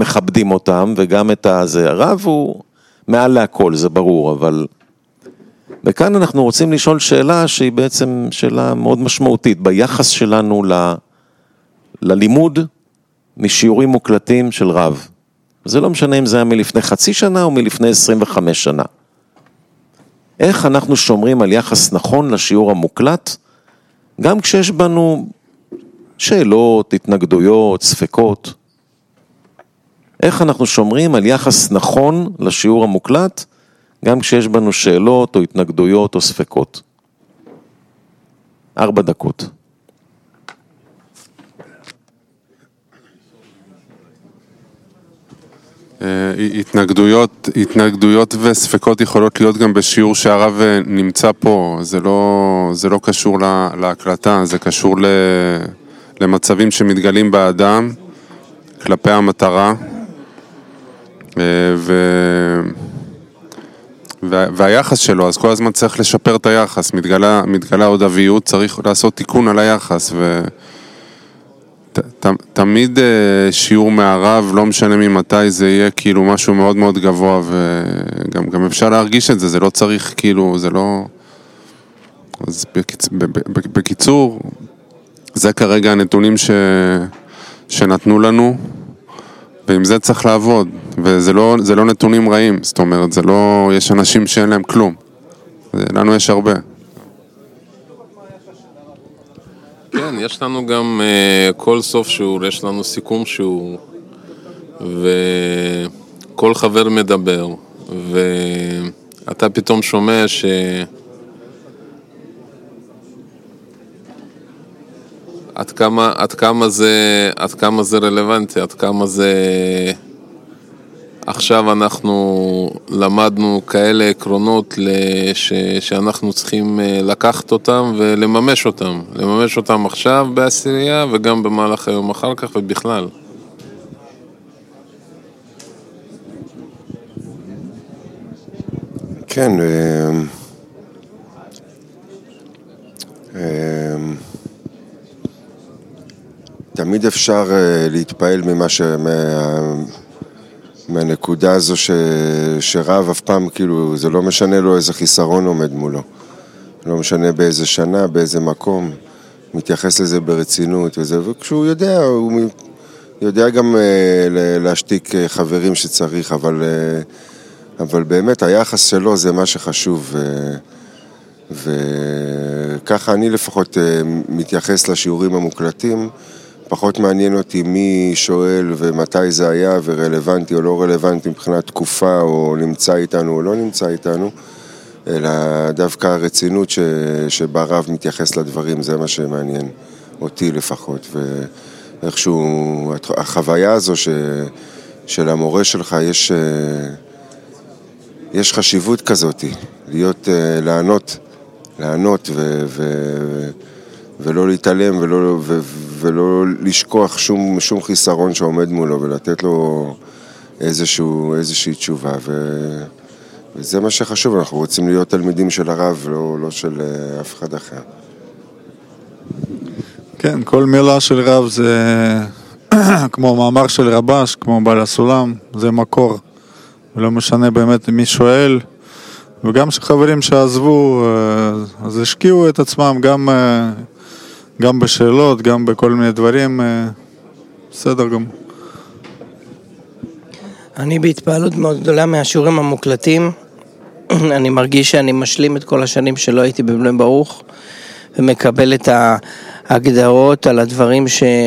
מכבדים אותם, וגם את הזה. הרב הוא מעל להכל, זה ברור, אבל... וכאן אנחנו רוצים לשאול שאלה שהיא בעצם שאלה מאוד משמעותית, ביחס שלנו ללימוד משיעורים מוקלטים של רב. זה לא משנה אם זה היה מלפני חצי שנה או מלפני 25 שנה. איך אנחנו שומרים על יחס נכון לשיעור המוקלט, גם כשיש בנו שאלות, התנגדויות, ספקות. איך אנחנו שומרים על יחס נכון לשיעור המוקלט, גם כשיש בנו שאלות או התנגדויות או ספקות. 4 דקות. התנגדויות וספקות יכולות להיות גם בשיעור שהרב נמצא פה, זה לא קשור להקלטה, זה קשור למצבים שמתגלים באדם, כלפי המטרה, והיחס שלו, אז כל הזמן צריך לשפר את היחס, מתגלה עוד אביות, צריך לעשות תיקון על היחס, תמיד שיעור מהרב, לא משנה ממתי זה יהיה כאילו משהו מאוד מאוד גבוה, וגם אפשר להרגיש את זה, זה לא צריך כאילו, זה לא... אז בקיצור, זה כרגע הנתונים שנתנו לנו, ועם זה צריך לעבוד, וזה לא נתונים רעים, זאת אומרת, זה לא, יש אנשים שאין להם כלום, לנו יש הרבה. כן, יש לנו גם כל סוף שיעור, יש לנו סיכום שיעור, וכל חבר מדבר, ואתה פתאום שומע עד כמה זה רלוונטי, עד כמה זה... עכשיו אנחנו למדנו כאלה עקרונות שאנחנו צריכים לקחת אותם ולממש אותם. לממש אותם עכשיו בעשירייה וגם במהלך היום אחר כך ובכלל. כן, תמיד אפשר להתפעל מהנקודה הזו שרב אף פעם, כאילו, זה לא משנה לו איזה חיסרון עומד מולו. לא משנה באיזה שנה, באיזה מקום, מתייחס לזה ברצינות וזה, וכשהוא יודע, הוא יודע גם להשתיק חברים שצריך, אבל באמת היחס שלו זה מה שחשוב, וככה אני לפחות מתייחס לשיעורים המוקלטים, פחות מעניין אותי מי שואל ומתי זה היה ורלוונטי או לא רלוונטי מבחינת תקופה או נמצא איתנו או לא נמצא איתנו, אלא דווקא הרצינות שבה רב מתייחס לדברים, זה מה שמעניין אותי לפחות. ואיכשהו החוויה הזו של המורה שלך יש חשיבות כזאת, להיות, לענות ולא להתעלם ולא לשכוח שום חיסרון שעומד מולו ולתת לו איזושהי תשובה, וזה מה שחשוב. אנחנו רוצים להיות תלמידים של הרב, לא של אף אחד אחר. כן, כל מילה של רב זה כמו מאמר של רבש, כמו בעל הסולם, זה מקור, ולא משנה באמת מי שואל, וגם שחברים שעזבו, אז השקיעו את עצמם גם בשאלות, גם בכל מיני דברים, בסדר גם. אני בהתפעלות מאוד גדולה מהשיעורים המוקלטים, אני מרגיש שאני משלים את כל השנים שלא הייתי בבני ברוך, ומקבל את ההגדרות על הדברים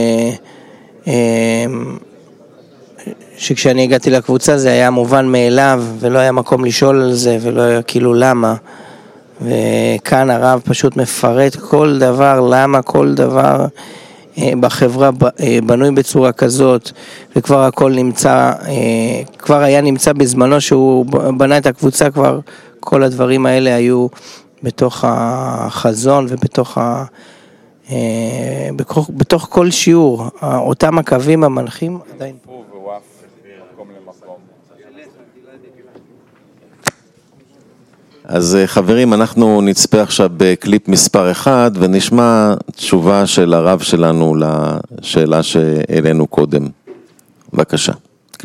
שכשאני הגעתי לקבוצה זה היה מובן מאליו, ולא היה מקום לשאול על זה, ולא היה כאילו למה. וכאן הרב פשוט מפרט כל דבר, למה כל דבר בחברה בנוי בצורה כזאת, וכבר הכל נמצא, כבר היה נמצא בזמנו שהוא בנה את הקבוצה, כבר כל הדברים האלה היו בתוך החזון בתוך כל שיעור, אותם הקווים המנחים עדיין פה. אז חברים, אנחנו נצפה עכשיו בקליפ מספר 1 ונשמע תשובה של הרב שלנו לשאלה שהעלינו קודם. בבקשה.